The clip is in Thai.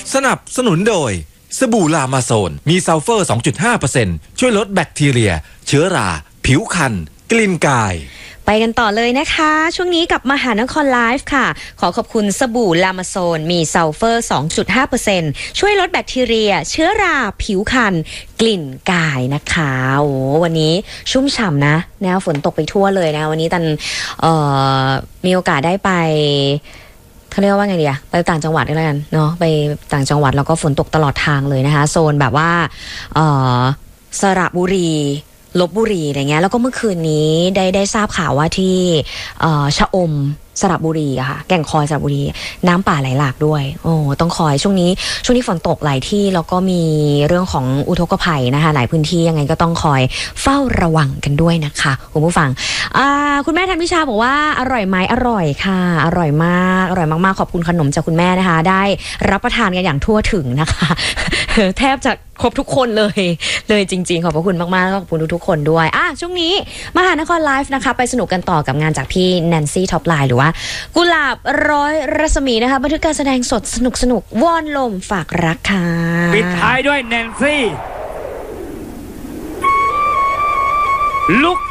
สนับสนุนโดยสบู่ลามาโซนมีซัลเฟอร์ 2.5% ช่วยลดแบคทีเรียเชื้อราผิวคันกลิ่นกายไปกันต่อเลยนะคะช่วงนี้กับมหานครไลฟ์ค่ะขอขอบคุณสบู่ลามาโซนมีซัลเฟอร์ 2.5% ช่วยลดแบคทีเรียเชื้อราผิวคันกลิ่นกายนะคะโอ้วันนี้ชุ่มฉ่ำนะฝนตกไปทั่วเลยนะวันนี้ตันมีโอกาสได้ไปเขาเรียกว่าไงดีอะไปต่างจังหวัดได้แล้วกันเนาะไปต่างจังหวัดแล้วก็ฝนตกตลอดทางเลยนะคะโซนแบบว่าสระบุรีลพบุรีอะไรเงี้ยแล้วก็เมื่อคืนนี้ได้ทราบข่าวว่าที่ชะอมสระบุรีอะค่ะแก่งคอยสระบุรีน้ำป่าไหลหลากด้วยโอ้ต้องคอยช่วงนี้ฝนตกหลายที่แล้วก็มีเรื่องของอุทกภัยนะคะหลายพื้นที่ยังไงก็ต้องคอยเฝ้าระวังกันด้วยนะคะคุณผู้ฟังคุณแม่ธันพิชาบอกว่าอร่อยไหมอร่อยค่ะอร่อยมากขอบคุณขนมจากคุณแม่นะคะได้รับประทานกันอย่างทั่วถึงนะคะแทบจะครบทุกคนเลยจริงๆขอบพระคุณมากๆขอบคุณทุกๆคนด้วยช่วงนี้มหานครไลฟ์นะคะไปสนุกกันต่อกับงานจากพี่แนนซี่ท็อปไลน์หรือว่ากุหลาบร้อยรัศมีนะคะบันทึกการแสดงสดสนุกว่อนลมฝากรักค่ะปิดท้ายด้วยแนนซี่ลุก